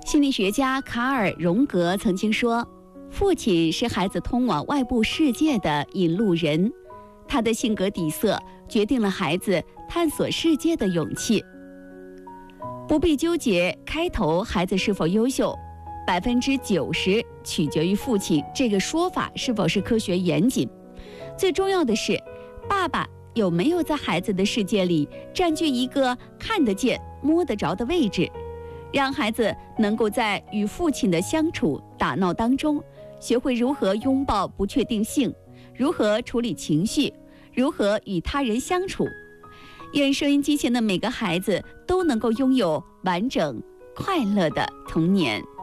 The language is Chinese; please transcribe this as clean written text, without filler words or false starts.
心理学家卡尔·荣格曾经说，父亲是孩子通往外部世界的引路人，他的性格底色决定了孩子探索世界的勇气。不必纠结开头孩子是否优秀，90%取决于父亲这个说法是否是科学严谨。最重要的是，爸爸有没有在孩子的世界里占据一个看得见、摸得着的位置，让孩子能够在与父亲的相处打闹当中，学会如何拥抱不确定性，如何处理情绪，如何与他人相处。愿收音机前的每个孩子都能够拥有完整快乐的童年。